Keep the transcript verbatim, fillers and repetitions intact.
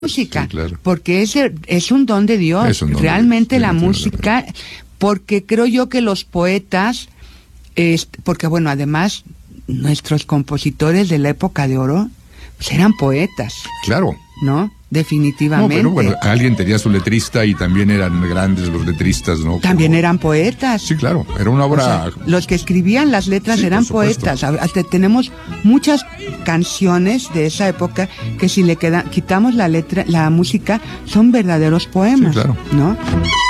música, sí, claro. porque es, es un don de Dios. Es un don Realmente de Dios, la música, porque creo yo que los poetas, es, porque bueno, además, nuestros compositores de la época de oro, pues eran poetas. Claro. ¿No? Definitivamente. No, pero bueno, alguien tenía su letrista y también eran grandes los letristas, ¿no? También Como... eran poetas. Sí, claro, era una obra... O sea, los que escribían las letras sí, eran poetas. Hasta tenemos muchas canciones de esa época que si le queda, quitamos la letra, la música, son verdaderos poemas, sí, claro. ¿no?